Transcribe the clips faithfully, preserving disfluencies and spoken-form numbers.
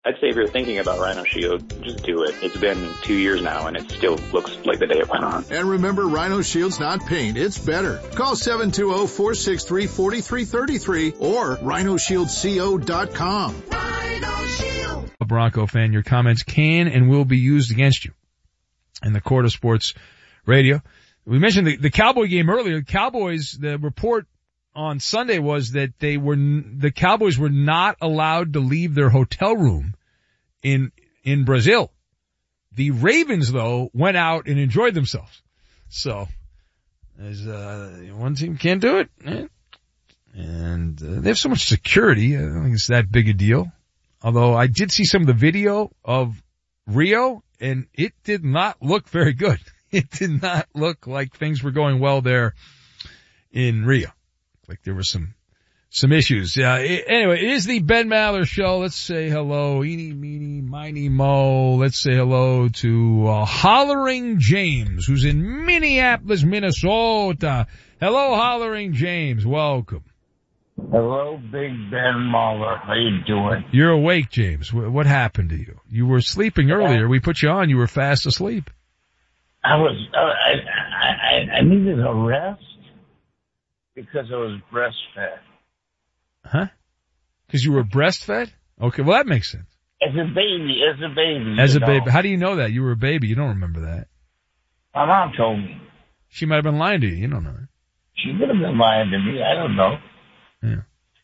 I'd say if you're thinking about Rhino Shield, just do it. It's been two years now, and it still looks like the day it went on. And remember, Rhino Shield's not paint, it's better. Call seven two zero, four six three, four three three three or rhino shield co dot com. Rhino Shield. A Bronco fan, your comments can and will be used against you in the court of sports radio. We mentioned the, the Cowboy game earlier. Cowboys, the report on Sunday was that they were, the Cowboys were not allowed to leave their hotel room in, in Brazil. The Ravens, though, went out and enjoyed themselves. So, as, uh, one team can't do it. Right? And, uh, they have so much security. I don't think it's that big a deal. Although I did see some of the video of Rio, and it did not look very good. It did not look like things were going well there in Rio. Like there were some, some issues. Uh, it, anyway, it is the Ben Maller Show. Let's say hello, eeny, meeny, miny, mo. Let's say hello to, uh, Hollering James, who's in Minneapolis, Minnesota. Hello, Hollering James. Welcome. Hello, Big Ben Maller. How you doing? You're awake, James. What happened to you? You were sleeping earlier. We put you on. You were fast asleep. I was, I, I, I needed a rest because I was breastfed. Huh? Because you were breastfed? Okay, well that makes sense. As a baby, as a baby. As a know. baby. How do you know that? You were a baby. You don't remember that. My mom told me. She might have been lying to you. You don't know. She could have been lying to me. I don't know. Yeah.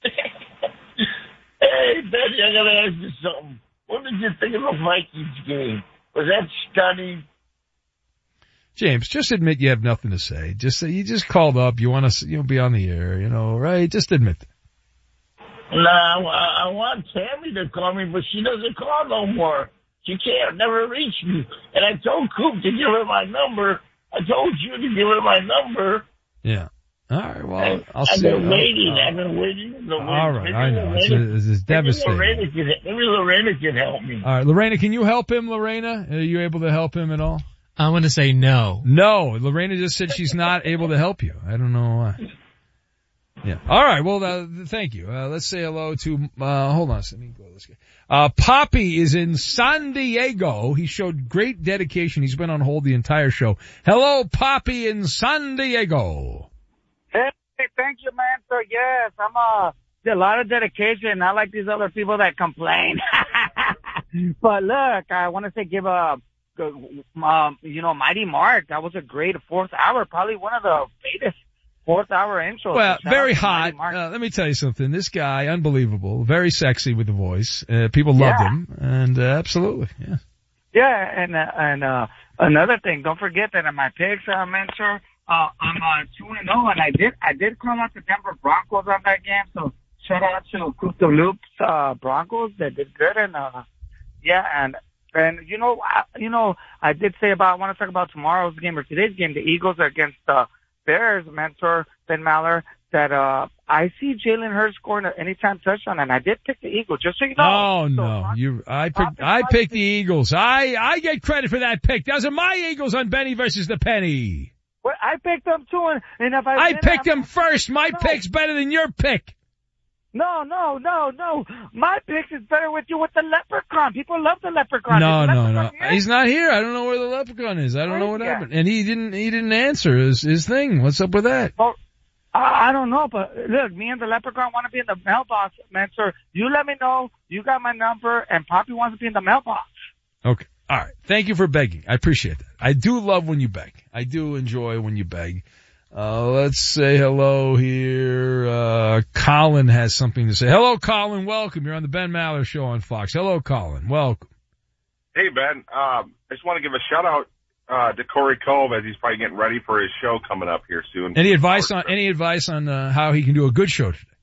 Hey, Betty, I gotta ask you something. What did you think of the Vikings game? Was that stunning? James, just admit you have nothing to say. Just say you just called up. You want to, you know, be on the air, you know, right? Just admit it. Nah, I, I want Tammy to call me, but she doesn't call no more. She can't never reach me. And I told Coop to give her my number. I told you to give her my number. Yeah. All right. Well, and I'll I've see. been waiting. Uh, I've been waiting. I've been all waiting. right. Maybe I know. Lorena, It's, it's devastating. Maybe Lorena, can, maybe Lorena can help me. All right. Lorena, can you help him, Lorena? Are you able to help him at all? I want to say no. No. Lorena just said she's not able to help you. I don't know why. Yeah. All right. Well, uh, thank you. Uh, let's say hello to, uh, hold on a second. Let me go this guy. Uh, Poppy is in San Diego. He showed great dedication. He's been on hold the entire show. Hello, Poppy in San Diego. Hey, thank you, man. So yes, I'm, uh, a lot of dedication. Not like these other people that complain. But look, I want to say give a, um, you know, Mighty Mark. That was a great fourth hour. Probably one of the greatest fourth hour intros. Well, so very hot. Uh, let me tell you something. This guy, unbelievable. Very sexy with the voice. Uh, people loved yeah. him. And, uh, absolutely. Yeah. Yeah. And, uh, and, uh, another thing, don't forget that in my picks, uh, mentor, uh, I'm, uh, two and oh, and I did, I did call out the Denver Broncos on that game. So shout out to Crypto Loops, uh, Broncos that did good. And, uh, yeah. And, and, you know, I, you know, I did say about, I want to talk about tomorrow's game or today's game. The Eagles are against, uh, Bears, mentor Ben Maller, that uh I see Jalen Hurts scoring an anytime touchdown, and I did pick the Eagles, just so you know. Oh so, no, you I picked I picked the Eagles. I I get credit for that pick. Those are my Eagles on Benny versus the Penny. Well, I picked them too, and, and if I I win, picked I'm, them first. My no. pick's better than your pick. No, no, no, no. My picks is better with you with the leprechaun. People love the leprechaun. No, the no, leprechaun no. here? He's not here. I don't know where the leprechaun is. I don't know what yeah. happened. And he didn't he didn't answer his his thing. What's up with that? Well, I, I don't know, but look, me and the leprechaun want to be in the mailbox, man, sir. You let me know. You got my number, and Poppy wants to be in the mailbox. Okay. All right. Thank you for begging. I appreciate that. I do love when you beg. I do enjoy when you beg. Uh, let's say hello here. Uh, Colin has something to say. Hello, Colin. Welcome. You're on the Ben Maller Show on Fox. Hello, Colin. Welcome. Hey, Ben. Um, I just want to give a shout out, uh, to Corey Cove as he's probably getting ready for his show coming up here soon. Any advice on, any advice on, uh, how he can do a good show today?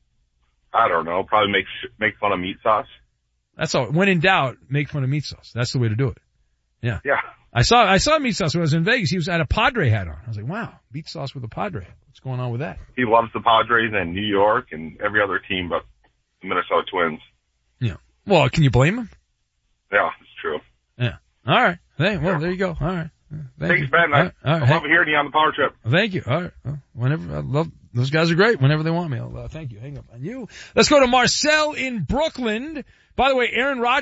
I don't know. Probably make, make fun of meat sauce. That's all. When in doubt, make fun of meat sauce. That's the way to do it. Yeah. Yeah. I saw, I saw meat sauce when I was in Vegas. He was at a Padre hat on. I was like, wow, meat sauce with a Padre hat. What's going on with that? He loves the Padres and New York and every other team but the Minnesota Twins. Yeah. Well, can you blame him? Yeah, it's true. Yeah. All right. Hey, well, there you go. All right. Thank Thanks, you. Ben. All right. All right. I love hearing you on the Power Trip. Thank you. All right. Well, whenever, I love, those guys are great. Whenever they want me, I'll, uh, thank you. Hang up on you. Let's go to Marcel in Brooklyn. By the way, Aaron Rodgers